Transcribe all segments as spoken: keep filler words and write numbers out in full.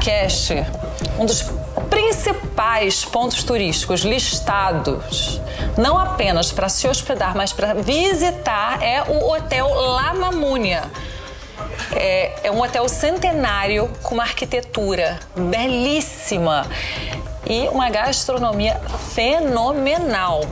Marrakech, um dos principais pontos turísticos listados, não apenas para se hospedar, mas para visitar, é o Hotel La Mamounia. É, é um hotel centenário com uma arquitetura belíssima e uma gastronomia fenomenal.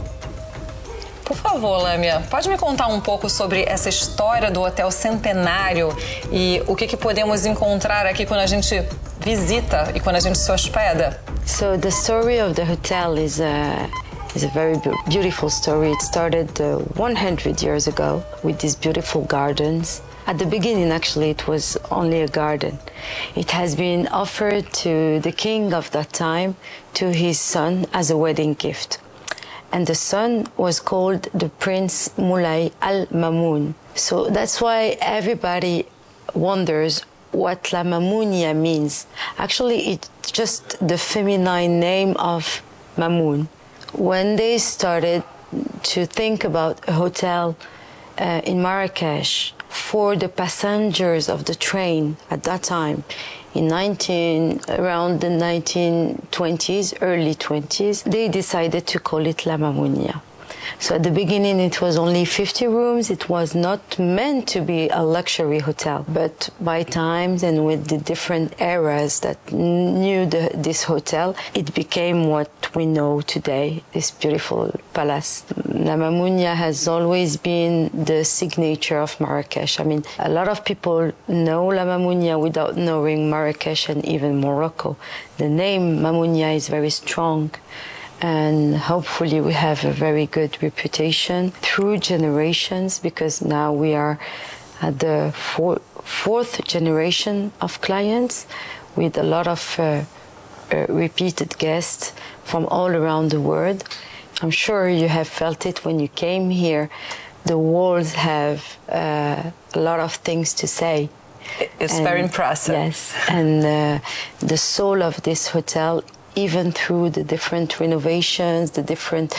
Por favor, Lâmia, pode me contar um pouco sobre essa história do Hotel Centenário e o que, que podemos encontrar aqui quando a gente visita e quando a gente se hospeda? So the story of the hotel is a, is a very beautiful story. It started uh, one hundred years ago with these beautiful gardens. At the beginning, actually, it was only a garden. It has been offered to the king of that time, to his son, as a wedding gift. And the son was called the Prince Moulay Al Mamoun. So that's why everybody wonders what La Mamounia means. Actually, it's just the feminine name of Mamoun. When they started to think about a hotel uh, in Marrakech for the passengers of the train at that time, in nineteen around the nineteen twenties, early twenties, they decided to call it La Mamounia. So at the beginning it was only fifty rooms. It was not meant to be a luxury hotel, but by times and with the different eras that knew the, this hotel, it became what we know today, this beautiful palace. La Mamounia has always been the signature of Marrakech. I mean, a lot of people know La Mamounia without knowing Marrakech and even Morocco. The name Mamounia is very strong, and hopefully we have a very good reputation through generations, because now we are at the four, fourth generation of clients with a lot of uh, uh, repeated guests from all around the world. I'm sure you have felt it when you came here. The walls have uh, a lot of things to say. It's and, very impressive. Yes, and uh, the soul of this hotel, even through the different renovations, the different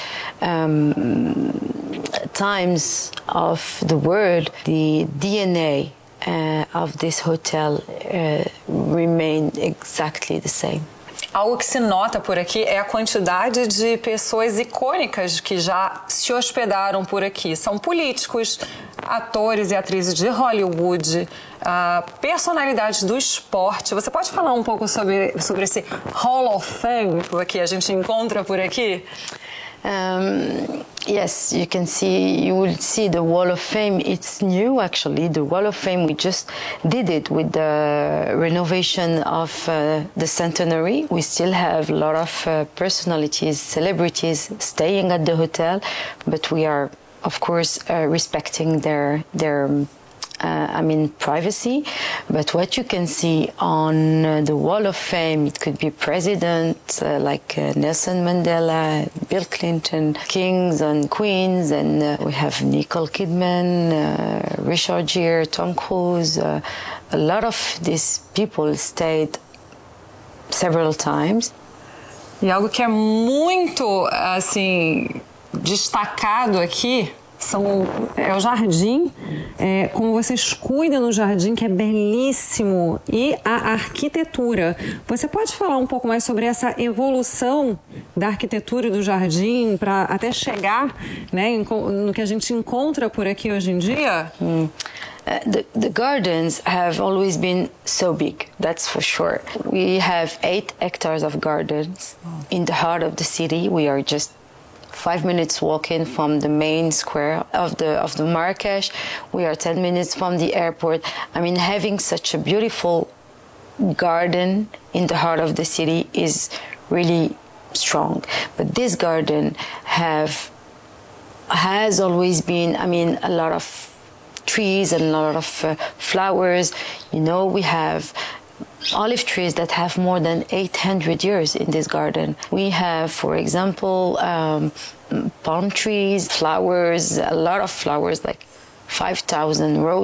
um, times of the world, the D N A uh, of this hotel uh, remained exactly the same. Algo que se nota por aqui é a quantidade de pessoas icônicas que já se hospedaram por aqui. São políticos, atores e atrizes de Hollywood, uh, personalidades do esporte. Você pode falar um pouco sobre, sobre esse Hall of Fame que a gente encontra por aqui? Um, yes, you can see, you will see the Wall of Fame. It's new, actually. The Wall of Fame, we just did it with the renovation of uh, the centenary. We still have a lot of uh, personalities, celebrities staying at the hotel, but we are, of course, uh, respecting their their Uh, I mean, privacy. But what you can see on uh, the Wall of Fame, it could be presidents uh, like uh, Nelson Mandela, Bill Clinton, kings and queens, and uh, we have Nicole Kidman, uh, Richard Gere, Tom Cruise. Uh, a lot of these people stayed several times. E algo que é muito, assim, destacado aqui São, é o jardim, é, como vocês cuidam no jardim, que é belíssimo, e a arquitetura. Você pode falar um pouco mais sobre essa evolução da arquitetura do jardim para até chegar, né, no que a gente encontra por aqui hoje em dia? Mm. Uh, the, the gardens have always been so big, that's for sure. We have eight hectares of gardens in the heart of the city. We are just five minutes walking from the main square of the of the Marrakech. We are ten minutes from the airport. I mean, having such a beautiful garden in the heart of the city is really strong. But this garden have has always been, I mean, a lot of trees and a lot of uh, flowers. You know, we have olive trees that have more than eight hundred years in this garden. We have, for example, um, palm trees, flowers, a lot of flowers, like five thousand roses.